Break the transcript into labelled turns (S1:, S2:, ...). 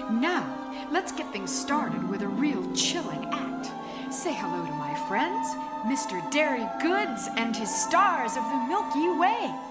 S1: Now, let's get things started with a real chilling act. Say hello to my friends, Mr. Derry Goods and his stars of the Milky Way.